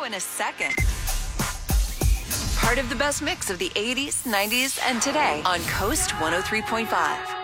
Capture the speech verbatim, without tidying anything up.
in a second. Part of the best mix of the eighties, nineties, and today on Coast one oh three point five.